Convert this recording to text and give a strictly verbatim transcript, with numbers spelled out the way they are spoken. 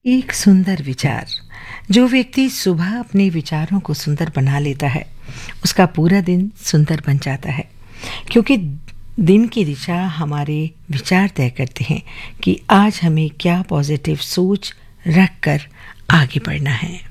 एक सुंदर विचार। जो व्यक्ति सुबह अपने विचारों को सुंदर बना लेता है, उसका पूरा दिन सुंदर बन जाता है, क्योंकि दिन की दिशा हमारे विचार तय करते हैं कि आज हमें क्या पॉजिटिव सोच रख कर आगे बढ़ना है।